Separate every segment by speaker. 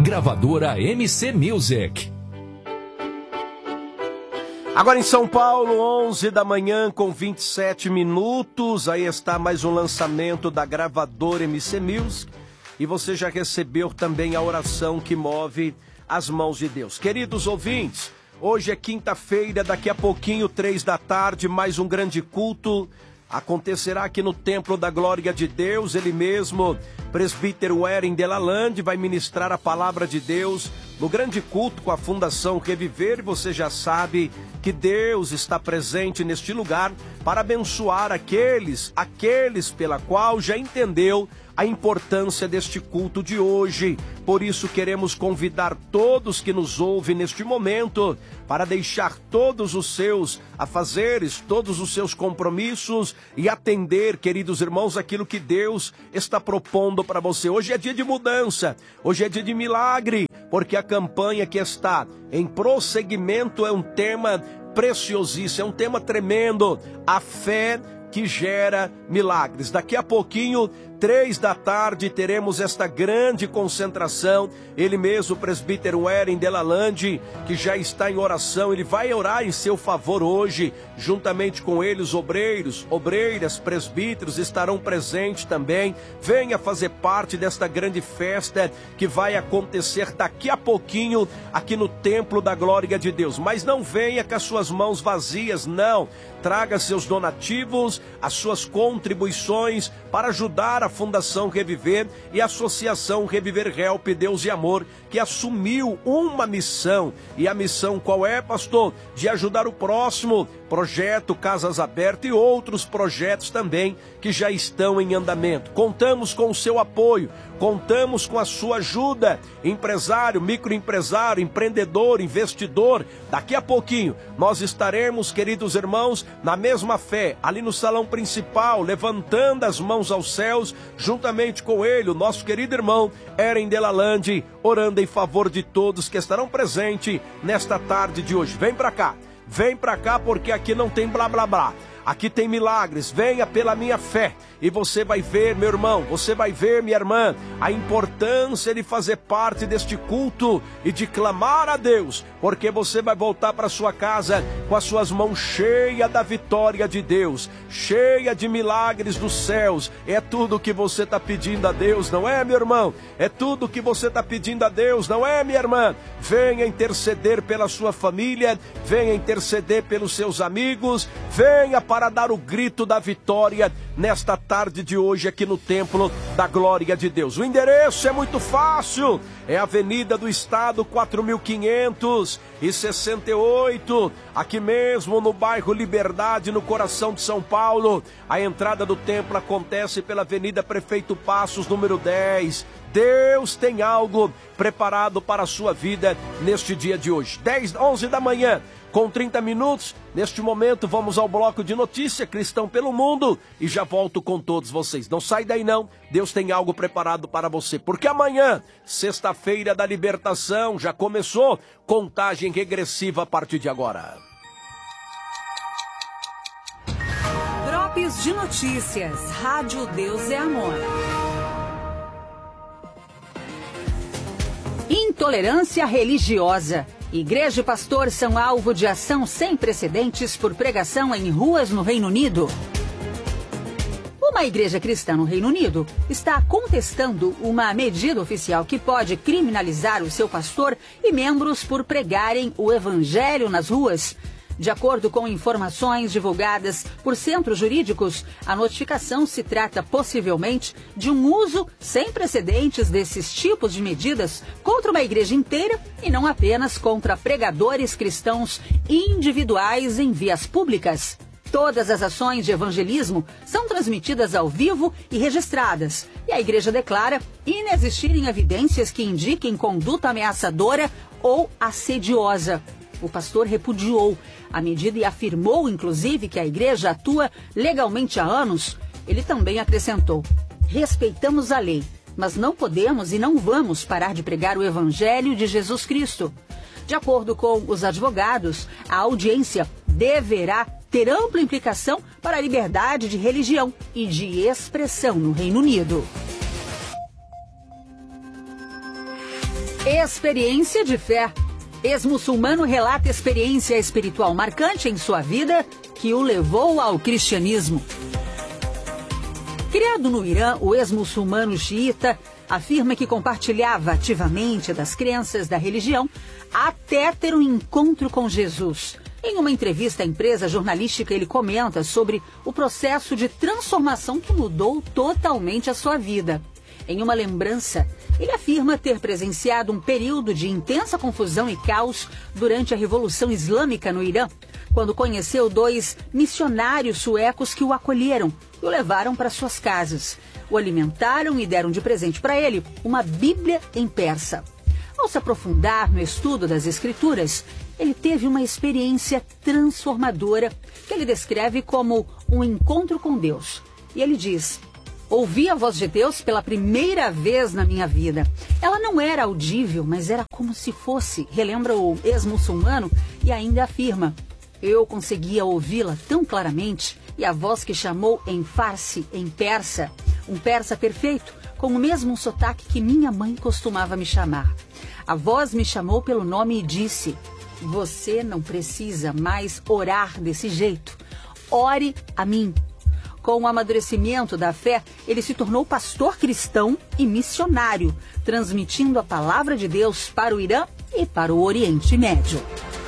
Speaker 1: Gravadora MC Music.
Speaker 2: Agora em São Paulo, 11 da manhã com 27 minutos. Aí está mais um lançamento da Gravadora MC Music. E você já recebeu também a oração que move as mãos de Deus. Queridos ouvintes, hoje é quinta-feira, daqui a pouquinho, 3 da tarde, mais um grande culto acontecerá aqui no Templo da Glória de Deus. Ele mesmo, presbítero Eren Delalande, vai ministrar a palavra de Deus no grande culto com a Fundação Reviver. E você já sabe que Deus está presente neste lugar para abençoar aqueles pela qual já entendeu a importância deste culto de hoje. Por isso queremos convidar todos que nos ouvem neste momento para deixar todos os seus afazeres, todos os seus compromissos e atender, queridos irmãos, aquilo que Deus está propondo para você. Hoje é dia de mudança, hoje é dia de milagre, porque a campanha que está em prosseguimento é um tema preciosíssimo, é um tema tremendo, a fé que gera milagres. Daqui a pouquinho, 3 da tarde, teremos esta grande concentração. Ele mesmo, o presbítero Eren Delalande, que já está em oração, ele vai orar em seu favor hoje. Juntamente com ele, os obreiros, obreiras, presbíteros estarão presentes também. Venha fazer parte desta grande festa que vai acontecer daqui a pouquinho aqui no Templo da Glória de Deus. Mas não venha com as suas mãos vazias, não. Traga seus donativos, as suas contribuições para ajudar a Fundação Reviver e a Associação Reviver Help Deus e Amor, que assumiu uma missão. E a missão qual é, pastor? De ajudar o próximo. Projeto Casas Abertas e outros projetos também que já estão em andamento. Contamos com o seu apoio, contamos com a sua ajuda. Empresário, microempresário, empreendedor, investidor. Daqui a pouquinho nós estaremos, queridos irmãos, na mesma fé, ali no salão principal, levantando as mãos aos céus, juntamente com ele, o nosso querido irmão Eren Delalande, orando em favor de todos que estarão presentes nesta tarde de hoje. Vem pra cá porque aqui não tem blá blá blá. Aqui tem milagres, venha pela minha fé e você vai ver, meu irmão, você vai ver, minha irmã, a importância de fazer parte deste culto e de clamar a Deus, porque você vai voltar para sua casa com as suas mãos cheias da vitória de Deus, cheia de milagres dos céus. É tudo que você está pedindo a Deus, não é, meu irmão? É tudo que você está pedindo a Deus, não é, minha irmã? Venha interceder pela sua família, venha interceder pelos seus amigos, venha para dar o grito da vitória nesta tarde de hoje aqui no Templo da Glória de Deus. O endereço é muito fácil, é Avenida do Estado 4568, aqui mesmo no bairro Liberdade, no coração de São Paulo. A entrada do templo acontece pela Avenida Prefeito Passos, número 10. Deus tem algo preparado para a sua vida neste dia de hoje. 11 da manhã, com 30 minutos. Neste momento vamos ao bloco de notícia Cristão pelo Mundo e já volto com todos vocês. Não sai daí não, Deus tem algo preparado para você, porque amanhã, sexta-feira da libertação, já começou contagem regressiva a partir de agora.
Speaker 3: Drops de notícias, Rádio Deus é Amor. Intolerância religiosa. Igreja e pastor são alvo de ação sem precedentes por pregação em ruas no Reino Unido. Uma igreja cristã no Reino Unido está contestando uma medida oficial que pode criminalizar o seu pastor e membros por pregarem o evangelho nas ruas. De acordo com informações divulgadas por centros jurídicos, a notificação se trata possivelmente de um uso sem precedentes desses tipos de medidas contra uma igreja inteira e não apenas contra pregadores cristãos individuais em vias públicas. Todas as ações de evangelismo são transmitidas ao vivo e registradas, e a igreja declara inexistirem evidências que indiquem conduta ameaçadora ou assediosa. O pastor repudiou a medida e afirmou, inclusive, que a igreja atua legalmente há anos. Ele também acrescentou: respeitamos a lei, mas não podemos e não vamos parar de pregar o evangelho de Jesus Cristo. De acordo com os advogados, a audiência deverá ter ampla implicação para a liberdade de religião e de expressão no Reino Unido. Experiência de fé. Ex-muçulmano relata experiência espiritual marcante em sua vida que o levou ao cristianismo. Criado no Irã, o ex-muçulmano xiita afirma que compartilhava ativamente das crenças da religião até ter um encontro com Jesus. Em uma entrevista à empresa jornalística, ele comenta sobre o processo de transformação que mudou totalmente a sua vida. Em uma lembrança, ele afirma ter presenciado um período de intensa confusão e caos durante a Revolução Islâmica no Irã, quando conheceu 2 missionários suecos que o acolheram e o levaram para suas casas. O alimentaram e deram de presente para ele uma Bíblia em persa. Ao se aprofundar no estudo das Escrituras, ele teve uma experiência transformadora que ele descreve como um encontro com Deus. E ele diz: ouvi a voz de Deus pela primeira vez na minha vida. Ela não era audível, mas era como se fosse, relembra o ex-muçulmano e ainda afirma: eu conseguia ouvi-la tão claramente, e a voz que chamou em farsi, em persa, um persa perfeito, com o mesmo sotaque que minha mãe costumava me chamar. A voz me chamou pelo nome e disse: você não precisa mais orar desse jeito. Ore a mim. Com o amadurecimento da fé, ele se tornou pastor cristão e missionário, transmitindo a palavra de Deus para o Irã e para o Oriente Médio.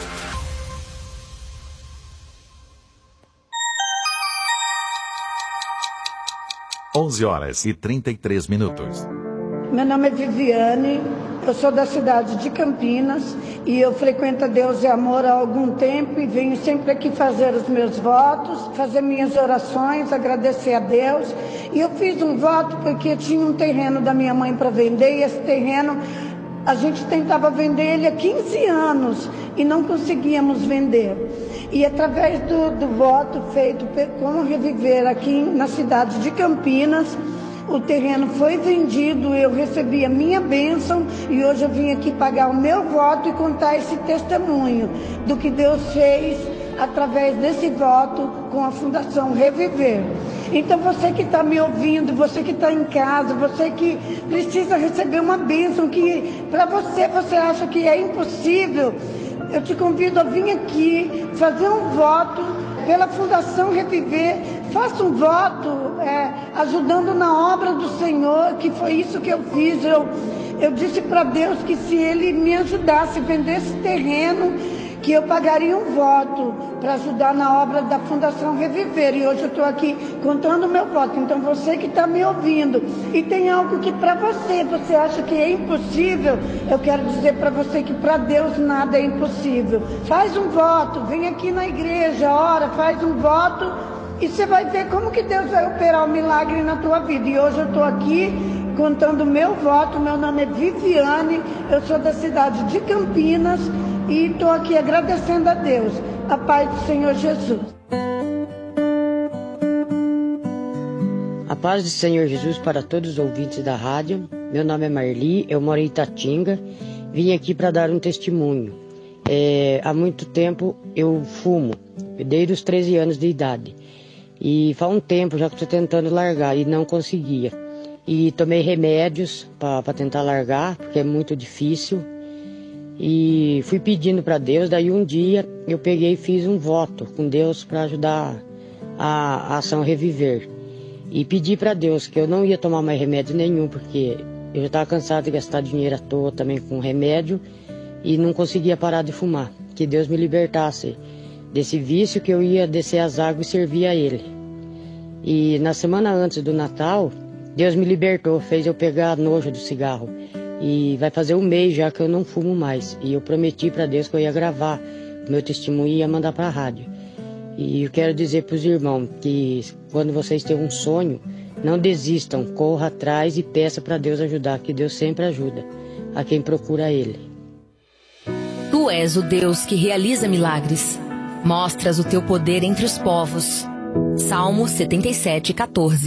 Speaker 4: Onze horas e 33 minutos.
Speaker 5: Meu nome é Viviane, eu sou da cidade de Campinas e eu frequento a Deus e Amor há algum tempo e venho sempre aqui fazer os meus votos, fazer minhas orações, agradecer a Deus. E eu fiz um voto porque tinha um terreno da minha mãe para vender e esse terreno a gente tentava vender ele há 15 anos e não conseguíamos vender. E através do voto feito como Reviver aqui na cidade de Campinas, o terreno foi vendido, eu recebi a minha bênção e hoje eu vim aqui pagar o meu voto e contar esse testemunho do que Deus fez através desse voto com a Fundação Reviver. Então você que está me ouvindo, você que está em casa, você que precisa receber uma bênção que para você acha que é impossível, eu te convido a vir aqui fazer um voto pela Fundação Reviver. Faça um voto ajudando na obra do Senhor, que foi isso que eu fiz. Eu disse para Deus que se Ele me ajudasse a vender esse terreno, que eu pagaria um voto para ajudar na obra da Fundação Reviver. E hoje eu estou aqui contando o meu voto. Então você que está me ouvindo e tem algo que para você acha que é impossível, eu quero dizer para você que para Deus nada é impossível. Faz um voto, vem aqui na igreja, ora, faz um voto e você vai ver como que Deus vai operar o milagre na tua vida. E hoje eu estou aqui contando o meu voto. Meu nome é Viviane, eu sou da cidade de Campinas e estou aqui agradecendo a Deus. A paz do Senhor Jesus.
Speaker 6: A paz do Senhor Jesus para todos os ouvintes da rádio. Meu nome é Marli, eu moro em Itatinga. Vim aqui para dar um testemunho. Há muito tempo eu fumo, desde os 13 anos de idade. E faz um tempo já que estou tentando largar e não conseguia. E tomei remédios para tentar largar, porque é muito difícil. E fui pedindo para Deus, daí um dia eu peguei e fiz um voto com Deus para ajudar a ação Reviver. E pedi para Deus que eu não ia tomar mais remédio nenhum, porque eu já estava cansado de gastar dinheiro à toa também com remédio e não conseguia parar de fumar. Que Deus me libertasse desse vício, que eu ia descer as águas e servir a Ele. E na semana antes do Natal, Deus me libertou, fez eu pegar nojo do cigarro. E vai fazer um mês já que eu não fumo mais. E eu prometi para Deus que eu ia gravar o meu testemunho e ia mandar para a rádio. E eu quero dizer para os irmãos que quando vocês têm um sonho, não desistam, corra atrás e peça para Deus ajudar, que Deus sempre ajuda a quem procura Ele.
Speaker 7: Tu és o Deus que realiza milagres. Mostras o teu poder entre os povos. Salmo 77:14.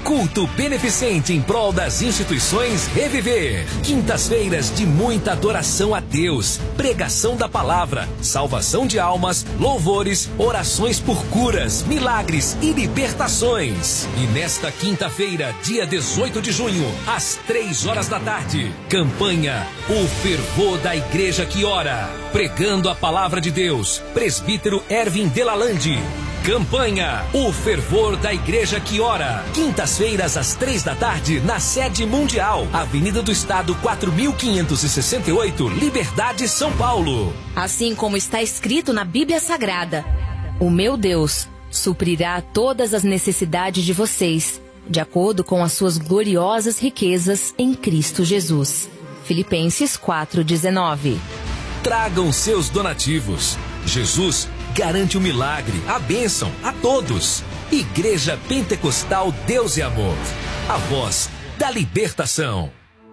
Speaker 1: Culto beneficente em prol das instituições Reviver. Quintas-feiras de muita adoração a Deus, pregação da palavra, salvação de almas, louvores, orações por curas, milagres e libertações. E nesta quinta-feira, dia 18 de junho, às 3 horas da tarde, campanha O Fervor da Igreja que Ora. Pregando a palavra de Deus, presbítero Ervin Delalande. Campanha O Fervor da Igreja que Ora. Quintas-feiras às 3 da tarde, na sede mundial, Avenida do Estado 4568, Liberdade, São Paulo.
Speaker 7: Assim como está escrito na Bíblia Sagrada: o meu Deus suprirá todas as necessidades de vocês, de acordo com as suas gloriosas riquezas em Cristo Jesus. Filipenses 4:19.
Speaker 1: Tragam seus donativos. Jesus garante o milagre, a bênção a todos. Igreja Pentecostal Deus e Amor. A voz da libertação.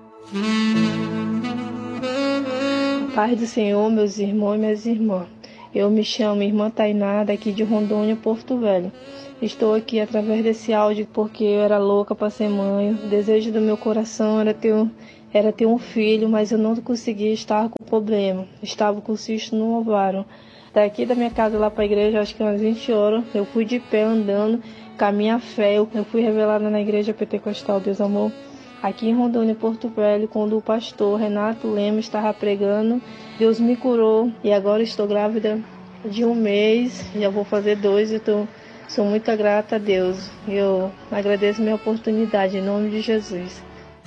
Speaker 8: Paz do Senhor, meus irmãos e minhas irmãs. Eu me chamo Irmã Tainá, daqui de Rondônia, Porto Velho. Estou aqui através desse áudio porque eu era louca para ser mãe. O desejo do meu coração era ter um filho, mas eu não conseguia estar com problema. Estava com cisto no ovário. Daqui da minha casa lá para a igreja, acho que umas 20 horas, eu fui de pé andando com a minha fé. Eu fui revelada na igreja Pentecostal Deus Amor, aqui em Rondônia, Porto Velho, quando o pastor Renato Lemos estava pregando. Deus me curou e agora estou grávida de 1 mês, já vou fazer 2, então sou muito grata a Deus. Eu agradeço a minha oportunidade, em nome de Jesus.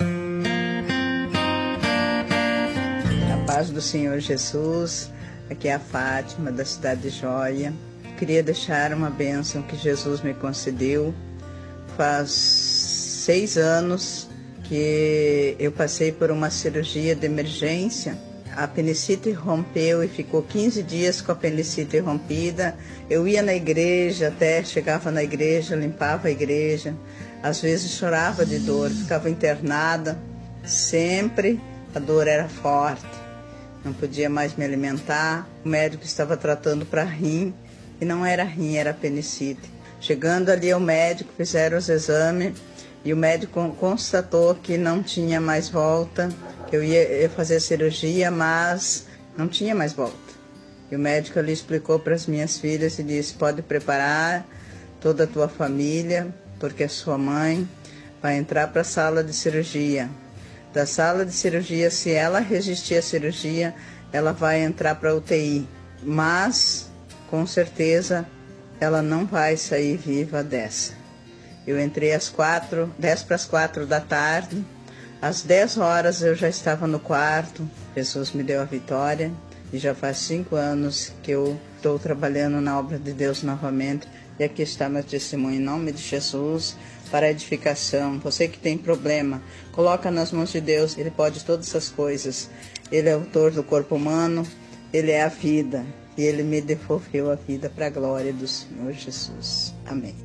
Speaker 9: A paz do Senhor Jesus. Aqui é a Fátima, da cidade de Joia. Queria deixar uma bênção que Jesus me concedeu. Faz 6 anos que eu passei por uma cirurgia de emergência. A apendicite rompeu e ficou 15 dias com a apendicite rompida. Eu ia na igreja, até chegava na igreja, limpava a igreja. Às vezes chorava de dor, ficava internada. Sempre a dor era forte. Não podia mais me alimentar. O médico estava tratando para rim, e não era rim, era apendicite. Chegando ali ao médico, fizeram os exames, e o médico constatou que não tinha mais volta, que eu ia fazer a cirurgia, mas não tinha mais volta. E o médico ali explicou para as minhas filhas e disse: pode preparar toda a tua família, porque a sua mãe vai entrar para a sala de cirurgia. Da sala de cirurgia, se ela resistir à cirurgia, ela vai entrar para a UTI. Mas, com certeza, ela não vai sair viva dessa. Eu entrei às 10 para as 4 da tarde. Às 10 horas eu já estava no quarto. Jesus me deu a vitória. E já faz 5 anos que eu estou trabalhando na obra de Deus novamente. E aqui está meu testemunho em nome de Jesus, para a edificação. Você que tem problema, coloca nas mãos de Deus. Ele pode todas essas coisas. Ele é autor do corpo humano, Ele é a vida. E Ele me devolveu a vida para a glória do Senhor Jesus. Amém.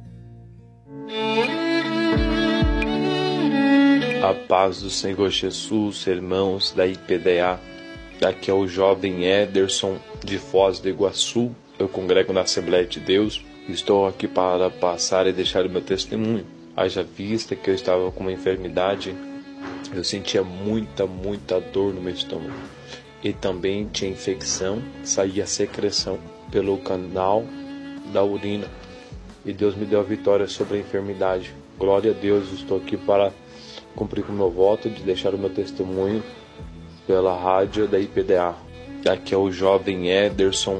Speaker 10: A paz do Senhor Jesus, irmãos da IPDA. Aqui é o jovem Ederson, de Foz do Iguaçu. Eu congrego na Assembleia de Deus. Estou aqui para passar e deixar o meu testemunho. Haja vista que eu estava com uma enfermidade, eu sentia muita dor no meu estômago. E também tinha infecção, saía secreção pelo canal da urina. E Deus me deu a vitória sobre a enfermidade. Glória a Deus, estou aqui para cumprir com o meu voto de deixar o meu testemunho pela rádio da IPDA. Aqui é o jovem Ederson.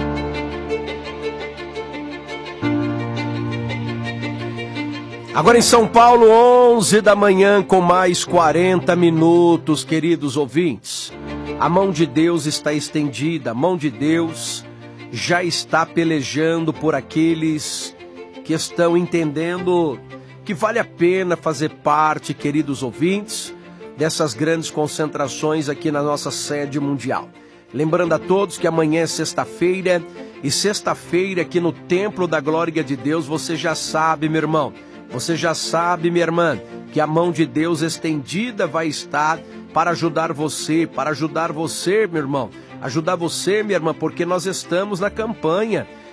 Speaker 2: Agora em São Paulo, 11 da manhã, com mais 40 minutos, queridos ouvintes. A mão de Deus está estendida, a mão de Deus já está pelejando por aqueles que estão entendendo que vale a pena fazer parte, queridos ouvintes, dessas grandes concentrações aqui na nossa sede mundial. Lembrando a todos que amanhã é sexta-feira, e sexta-feira aqui no Templo da Glória de Deus, você já sabe, meu irmão, você já sabe, minha irmã, que a mão de Deus estendida vai estar para ajudar você, meu irmão, ajudar você, minha irmã, porque nós estamos na campanha.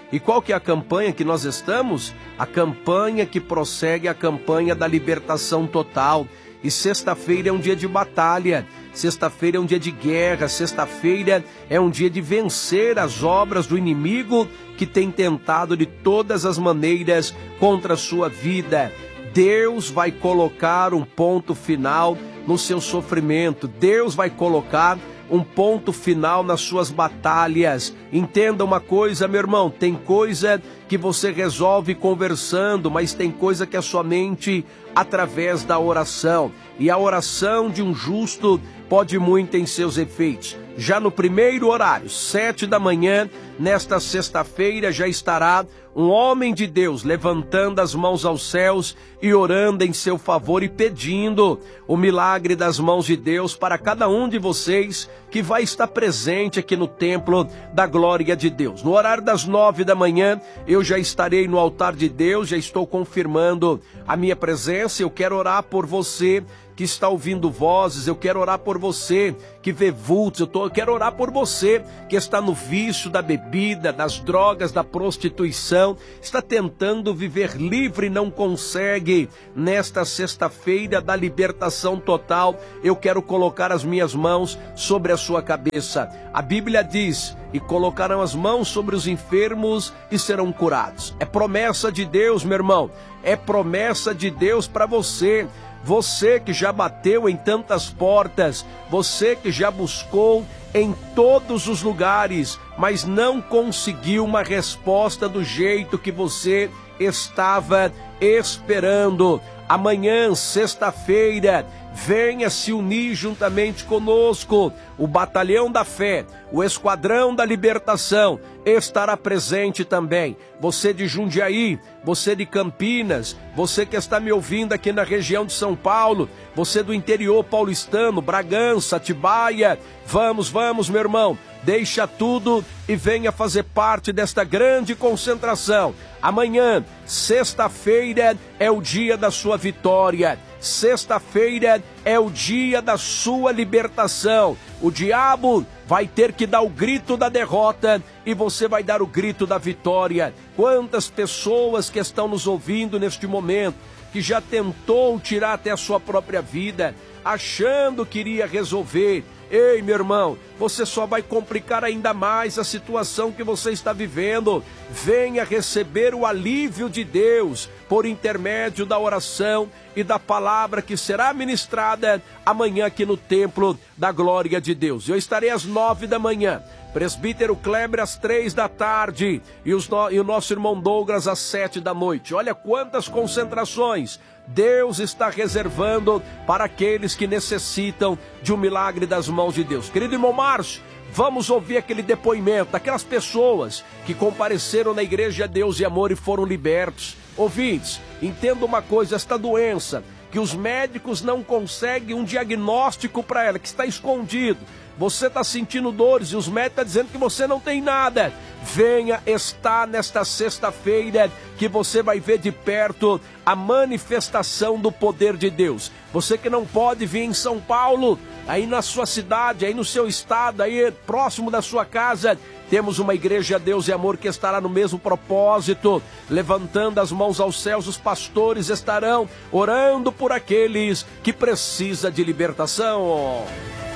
Speaker 2: E qual que é a campanha que nós estamos? A campanha que prossegue a campanha da libertação total. E sexta-feira é um dia de batalha, sexta-feira é um dia de guerra, sexta-feira é um dia de vencer as obras do inimigo que tem tentado de todas as maneiras contra a sua vida. Deus vai colocar um ponto final no seu sofrimento, Deus vai colocar um ponto final nas suas batalhas. Entenda uma coisa, meu irmão, tem coisa que você resolve conversando, mas tem coisa que é somente através da oração. E a oração de um justo pode muito em seus efeitos. Já no primeiro horário, 7 da manhã, nesta sexta-feira, já estará um homem de Deus levantando as mãos aos céus e orando em seu favor e pedindo o milagre das mãos de Deus para cada um de vocês que vai estar presente aqui no templo da glória de Deus. No horário das 9 da manhã, eu já estarei no altar de Deus, já estou confirmando a minha presença. Eu quero orar por você que está ouvindo vozes, eu quero orar por você que vê vultos, eu quero orar por você que está no vício da bebida, das drogas, da prostituição, está tentando viver livre e não consegue. Nesta sexta-feira da libertação total, eu quero colocar as minhas mãos sobre a sua cabeça. A Bíblia diz: e colocarão as mãos sobre os enfermos e serão curados. É promessa de Deus, meu irmão, é promessa de Deus para você. Você que já bateu em tantas portas, você que já buscou em todos os lugares, mas não conseguiu uma resposta do jeito que você estava esperando. Amanhã, sexta-feira, venha se unir juntamente conosco. O Batalhão da Fé, o Esquadrão da Libertação estará presente também. Você de Jundiaí, você de Campinas, você que está me ouvindo aqui na região de São Paulo, você do interior paulistano, Bragança, Atibaia, vamos, meu irmão, deixa tudo e venha fazer parte desta grande concentração. Amanhã, sexta-feira, é o dia da sua vitória. Sexta-feira é o dia da sua libertação. O diabo vai ter que dar o grito da derrota e você vai dar o grito da vitória. Quantas pessoas que estão nos ouvindo neste momento, que já tentou tirar até a sua própria vida, achando que iria resolver. Ei, meu irmão, você só vai complicar ainda mais a situação que você está vivendo. Venha receber o alívio de Deus por intermédio da oração e da palavra que será ministrada amanhã aqui no templo da glória de Deus. Eu estarei às 9 da manhã. Presbítero Kleber às 3 da tarde e o nosso irmão Douglas às 7 da noite. Olha quantas concentrações Deus está reservando para aqueles que necessitam de um milagre das mãos de Deus. Querido irmão Márcio, vamos ouvir aquele depoimento daquelas pessoas que compareceram na Igreja Deus e Amor e foram libertos. Ouvintes, entenda uma coisa, esta doença que os médicos não conseguem um diagnóstico para ela, que está escondido. Você está sentindo dores e os médicos estão dizendo que você não tem nada. Venha estar nesta sexta-feira que você vai ver de perto a manifestação do poder de Deus. Você que não pode vir em São Paulo, aí na sua cidade, aí no seu estado, aí próximo da sua casa, temos uma Igreja Deus e Amor que estará no mesmo propósito, levantando as mãos aos céus. Os pastores estarão orando por aqueles que precisam de libertação.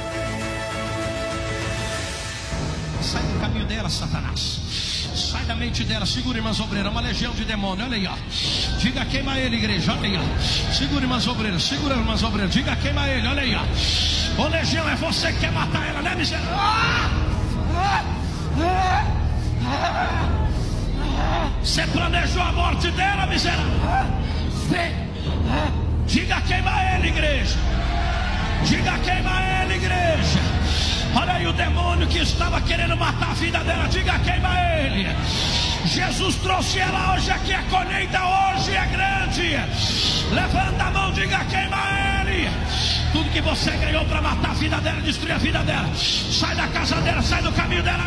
Speaker 11: Sai do caminho dela, Satanás. Sai da mente dela. Segura, irmãs obreiras. Uma legião de demônio. Olha aí, ó. Diga, queima ele, igreja. Olha aí, ó. Segura, irmãs obreiras. Segura, irmãs obreiras. Diga, queima ele. Olha aí, ó. Ô, legião, é você que quer matar ela, né, miserável? Você planejou a morte dela, miserável? Diga, queima ele, igreja. Diga, queima ele, igreja. Olha aí o demônio que estava querendo matar a vida dela. Diga, queima ele. Jesus trouxe ela hoje aqui. A colheita hoje é grande. Levanta a mão, diga, queima ele. Tudo que você ganhou para matar a vida dela, destruir a vida dela, sai da casa dela, sai do caminho dela.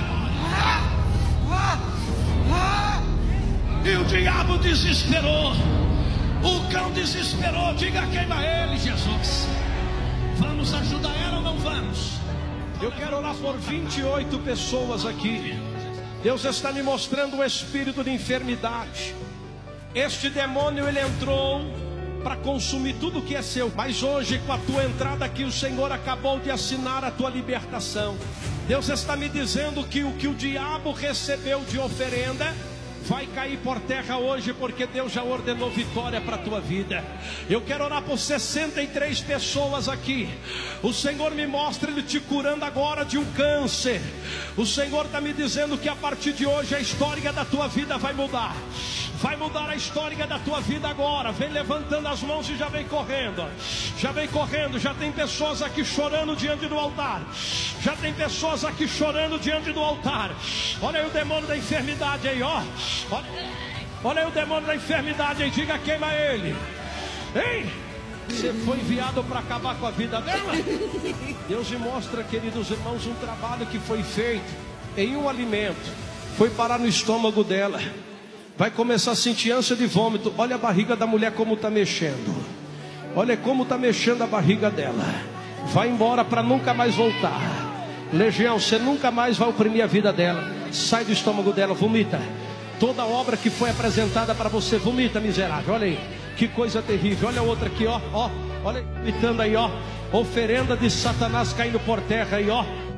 Speaker 11: E o diabo desesperou. O cão desesperou. Diga, queima ele, Jesus. Vamos ajudar ela ou não vamos?
Speaker 2: Eu quero orar por 28 pessoas aqui. Deus está me mostrando um espírito de enfermidade. Este demônio, ele entrou para consumir tudo que é seu. Mas hoje, com a tua entrada aqui, o Senhor acabou de assinar a tua libertação. Deus está me dizendo que o que o diabo recebeu de oferenda vai cair por terra hoje, porque Deus já ordenou vitória para a tua vida. Eu quero orar por 63 pessoas aqui. O Senhor me mostra Ele te curando agora de um câncer. O Senhor está me dizendo que a partir de hoje a história da tua vida vai mudar. Vai mudar a história da tua vida agora. Vem levantando as mãos e já vem correndo. Já vem correndo. Já tem pessoas aqui chorando diante do altar. Já tem pessoas aqui chorando diante do altar. Olha aí o demônio da enfermidade aí, ó. Olha aí o demônio da enfermidade aí. Diga, queima ele. Ei, você foi enviado para acabar com a vida dela. Deus me mostra, queridos irmãos, um trabalho que foi feito em um alimento. Foi parar no estômago dela. Vai começar a sentir ânsia de vômito. Olha a barriga da mulher como está mexendo. Olha como está mexendo a barriga dela. Vai embora para nunca mais voltar. Legião, você nunca mais vai oprimir a vida dela. Sai do estômago dela, vomita. Toda obra que foi apresentada para você, vomita, miserável. Olha aí, que coisa terrível. Olha a outra aqui, ó. Olha, gritando aí, ó. Oferenda de Satanás caindo por terra aí, ó.